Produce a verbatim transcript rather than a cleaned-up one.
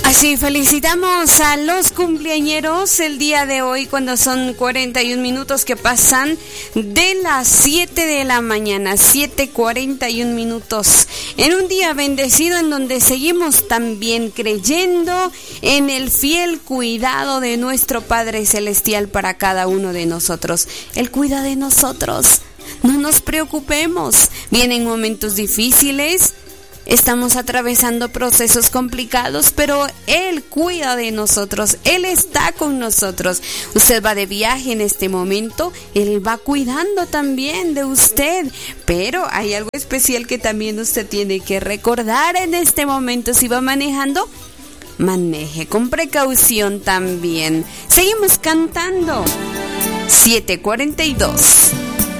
Así felicitamos a los cumpleañeros el día de hoy cuando son cuarenta y un minutos que pasan de las siete de la mañana, siete cuarenta y un minutos, en un día bendecido en donde seguimos también creyendo en el fiel cuidado de nuestro Padre Celestial para cada uno de nosotros. Él cuida de nosotros, no nos preocupemos, vienen momentos difíciles. Estamos atravesando procesos complicados, pero Él cuida de nosotros, Él está con nosotros. Usted va de viaje en este momento, Él va cuidando también de usted. Pero hay algo especial que también usted tiene que recordar en este momento. Si va manejando, maneje con precaución también. Seguimos cantando. siete cuarenta y dos.